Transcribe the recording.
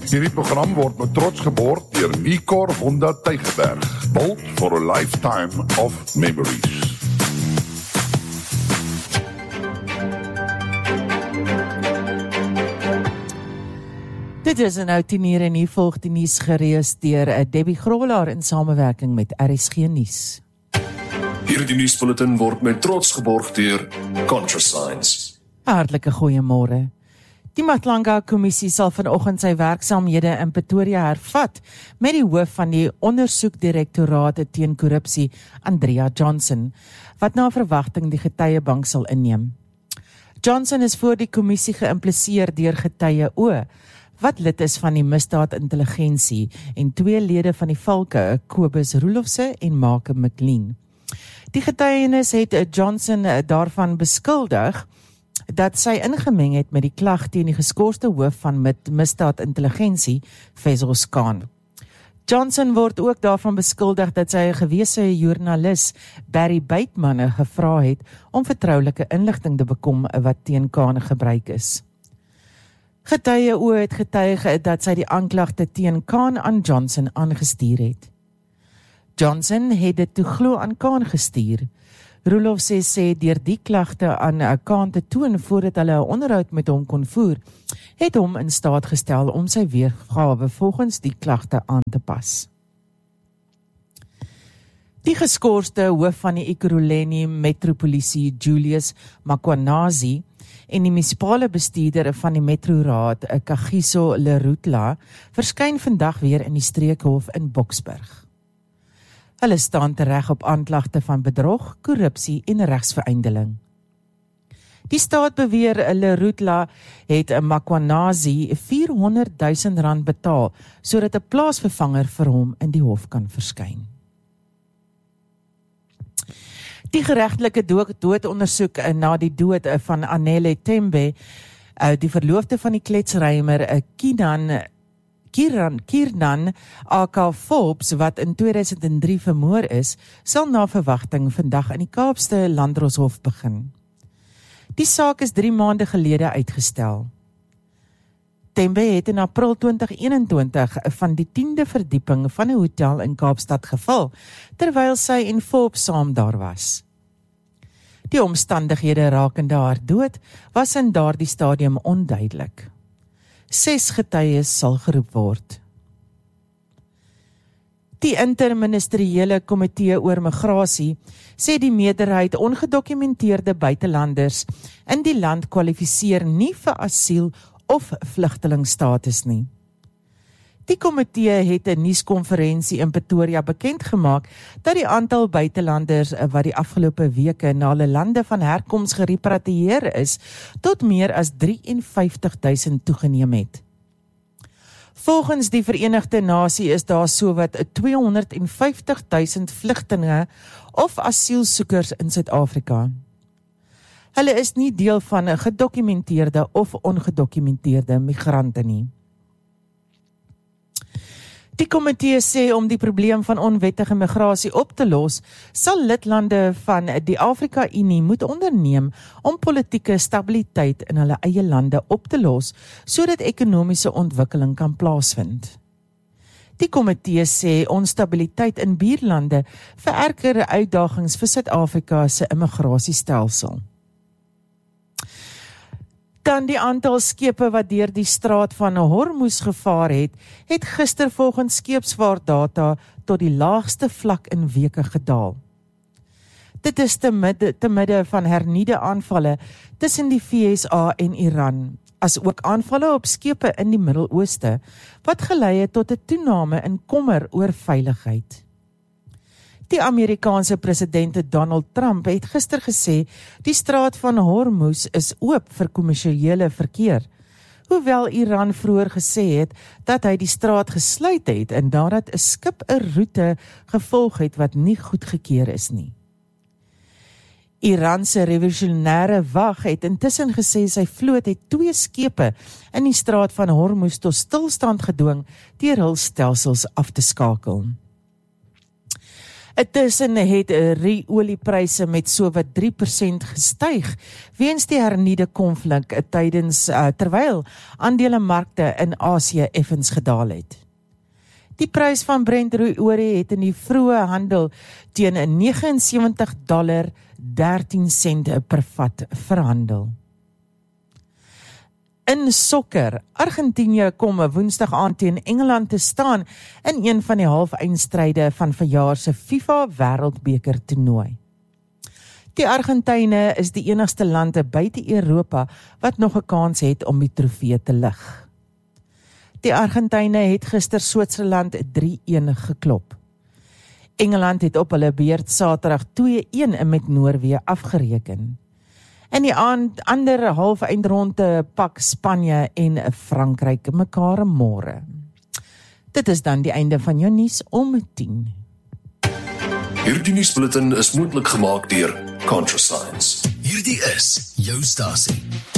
Hierdie program word met trots geborg deur Nicor Honda Tygerberg. Built for a lifetime of memories. Dit is nou 10:00 en hier volg die nuus gerees deur Debbie Grolaar in samewerking met RSG Nuus. Hierdie nuusbulletin word met trots geborg deur ContraScience. Hartlike goeiemôre. Die Matlanga-kommissie sal vanoggend sy werksaamhede in Pretoria hervat met die hoof van die ondersoekdirektorate teen korrupsie, Andrea Johnson, wat na verwagting die getuiebank sal inneem. Johnson is voor die kommissie geïmpliseer deur getuie O, wat lid is van die misdaadintelligensie en 2 lede van die valke, Kobus Roelofse en Make McLean. Die getuienis het Johnson daarvan beskuldig dat sy ingemeng het met die klag teen die geskorste hoof van misdaadintelligensie, Fezos Khan. Johnson word ook daarvan beskuldig dat sy 'n gewese joernalis, Barry Bateman, gevra het om vertroulike inligting te bekom wat teen Khan gebruik is. Getuie O het getuig dat sy die aanklagte teen Khan aan Johnson aangestuur het. Johnson het dit toe glo aan Khan gestuur. Roelof sê deur die klagte aan Khan te toon voordat hulle 'n onderhoud met hom kon voer, het hom in staat gestel om sy weergawe volgens die klagte aan te pas. Die geskorste hoof van die Ekurhuleni Metropolisie, Julius Makwanazi, en die munisipale bestuurder van die Metroraad, Kagiso Lerutla, verskyn vandag weer in die streekhof in Boksburg. Hulle staan tereg op aanklagte van bedrog, korrupsie en regsvereindeling. Die staat beweer Lerutla het Makwanazi R400,000 betaal, sodat 'n plaasvervanger vir hom in die hof kan verskyn. Die geregtelike doodondersoek na die dood van Anele Tembe, die verloofde van die kletsrymer Kiernan A.K. Forbes, wat in 2003 vermoor is, sal na verwagting vandag in die Kaapse Landdroshof begin. Die saak is 3 maande gelede uitgestel. Tembe het in April 2021 van die 10de verdieping van 'n hotel in Kaapstad geval, terwyl sy en Forbes saam daar was. Die omstandighede rakende haar dood was in daardie stadium onduidelik. 6 getuies sal geroep word. Die interministeriële komitee oor migrasie sê die meerderheid ongedokumenteerde buitelanders in die land kwalifiseer nie vir asiel of vlugtelingstatus nie. Die komitee het 'n nuuskonferensie in Pretoria bekend gemaak dat die aantal buitelanders wat die afgelope weke na hulle lande van herkoms gerepatrieer is, tot meer as 53,000 toegeneem het. Volgens die Verenigde Nasie is daar sowat 250,000 vlugtelinge of asielsoekers in Suid-Afrika. Hulle is nie deel van 'n gedokumenteerde of ongedokumenteerde migrante nie. Die komitee sê om die probleem van onwettige migrasie op te los, sal lidlande van die Afrika-Unie moet onderneem om politieke stabiliteit in hulle eie lande op te los, sodat ekonomiese ontwikkeling kan plaasvind. Die komitee sê onstabiliteit in buurlande vererger uitdagings vir Suid-Afrika se immigrasiestelsel. Dan die aantal skepe wat deur die straat van Hormuz gevaar het gister volgens skeepsvaartdata tot die laagste vlak in weke gedaal. Dit is te midde van hernieude aanvalle tussen die VSA en Iran, as ook aanvalle op skepe in die Midde-Ooste, wat gelei het tot 'n toename in kommer oor veiligheid. Die Amerikaanse president Donald Trump het gister gesê die straat van Hormuz is oop vir kommersiële verkeer, hoewel Iran vroeër gesê het dat hy die straat gesluit het en nadat 'n skip 'n roete gevolg het wat nie goedgekeur is nie. Iran se revolusionêre wag het intussen gesê sy vloot het 2 skepe in die straat van Hormuz tot stilstand gedwing deur hul stelsels af te skakel. Intussen het oliepryse met sowat 3% gestyg weens die hernieude konflik terwyl aandelemarkte in Asië effens gedaal het. Die prys van Brent ruolie het in die vroeë handel teen $79.13 per vat verhandel. In sokker, Argentinië kom Woensdag aan teen Engeland te staan in een van die halfeindstryde van vanjaar se FIFA Wêreldbeker toernooi. Die Argentyne is die enigste land buite Europa wat nog 'n kans het om die trofee te lig. Die Argentyne het gister Switserland 3-1 geklop. Engeland het op hulle beurt Saterdag 2-1 met Noorwe afgereken. In die ander halfeindronde pak Spanje en Frankryk mekaar môre. Dit is dan die einde van jou nuus om 10. Hierdie nuusbulletin is moontlik gemaak deur ContraScience. Hierdie is jou stasie.